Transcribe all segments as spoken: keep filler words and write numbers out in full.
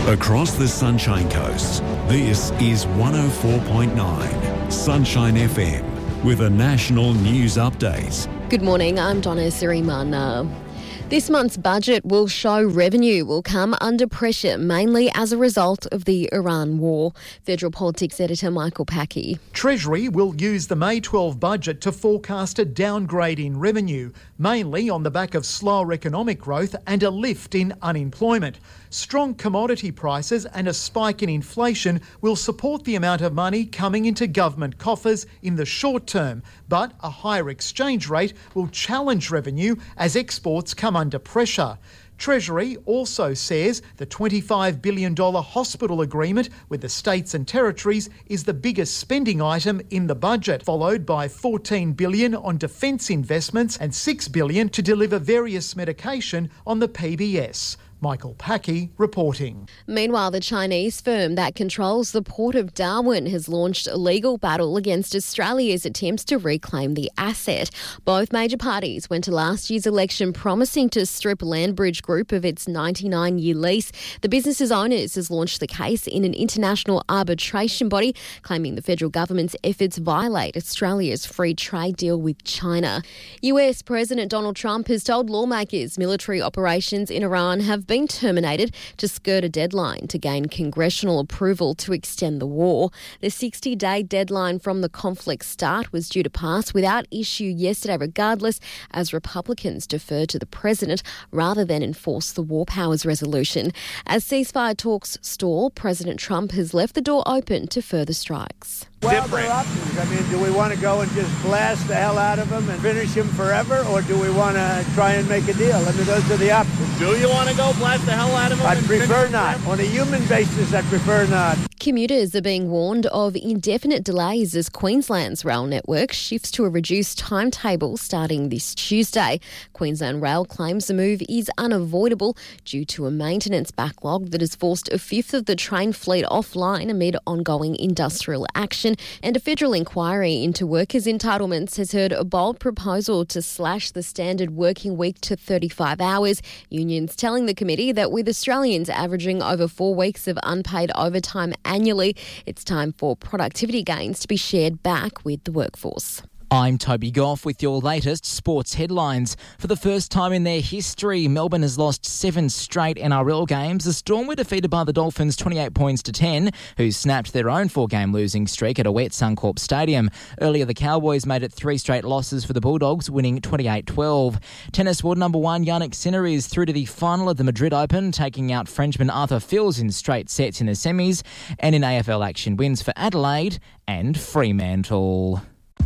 Across the Sunshine Coast, this is one oh four point nine Sunshine F M with a national news update. Good morning, I'm Donna Sirimana. This month's budget will show revenue will come under pressure, mainly as a result of the Iran war. Federal Politics Editor Michael Packey. Treasury will use the May twelfth budget to forecast a downgrade in revenue, mainly on the back of slower economic growth and a lift in unemployment. Strong commodity prices and a spike in inflation will support the amount of money coming into government coffers in the short term, but a higher exchange rate will challenge revenue as exports come under pressure. Treasury also says the twenty-five billion dollars hospital agreement with the states and territories is the biggest spending item in the budget, followed by fourteen billion dollars on defence investments and six billion dollars to deliver various medication on the P B S. Michael Packey reporting. Meanwhile, the Chinese firm that controls the port of Darwin has launched a legal battle against Australia's attempts to reclaim the asset. Both major parties went to last year's election promising to strip Landbridge Group of its ninety-nine year lease. The business's owners has launched the case in an international arbitration body, claiming the federal government's efforts violate Australia's free trade deal with China. U S President Donald Trump has told lawmakers military operations in Iran have been terminated to skirt a deadline to gain congressional approval to extend the war. The sixty day deadline from the conflict's start was due to pass without issue yesterday regardless, as Republicans deferred to the president rather than enforce the war powers resolution. As ceasefire talks stall, President Trump has left the door open to further strikes. Well, there are options. I mean, do we want to go and just blast the hell out of them and finish them forever, or do we want to try and make a deal? I mean, those are the options. Do you want to go blast the hell out of them? I'd prefer not. On a human basis, I'd prefer not. Commuters are being warned of indefinite delays as Queensland's rail network shifts to a reduced timetable starting this Tuesday. Queensland Rail claims the move is unavoidable due to a maintenance backlog that has forced a fifth of the train fleet offline amid ongoing industrial action. And a federal inquiry into workers' entitlements has heard a bold proposal to slash the standard working week to thirty-five hours. Unions telling the committee that with Australians averaging over four weeks of unpaid overtime annually, it's time for productivity gains to be shared back with the workforce. I'm Toby Goff with your latest sports headlines. For the first time in their history, Melbourne has lost seven straight N R L games. The Storm were defeated by the Dolphins twenty-eight points to ten, who snapped their own four-game losing streak at a wet Suncorp Stadium. Earlier, the Cowboys made it three straight losses for the Bulldogs, winning twenty-eight twelve. Tennis world number one Jannik Sinner is through to the final of the Madrid Open, taking out Frenchman Arthur Fils in straight sets in the semis. And in A F L action, wins for Adelaide and Fremantle.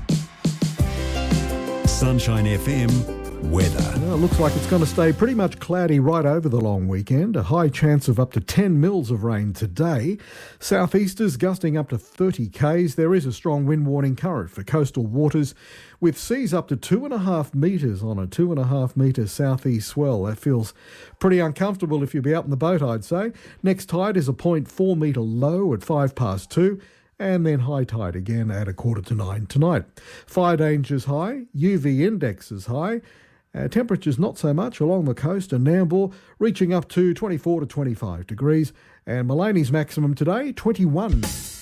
Sunshine F M weather. Well, it looks like it's going to stay pretty much cloudy right over the long weekend. A high chance of up to ten mils of rain today. Southeasters gusting up to thirty k's. There is a strong wind warning current for coastal waters, with seas up to two and a half metres on a two and a half metre southeast swell. That feels pretty uncomfortable if you'll be out in the boat, I'd say. Next tide is a zero point four metre low at five past two. And then high tide again at a quarter to nine tonight. Fire danger's high, U V index is high, uh, temperatures not so much along the coast and Nambour, reaching up to twenty-four to twenty-five degrees, and Mullaney's maximum today, twenty-one.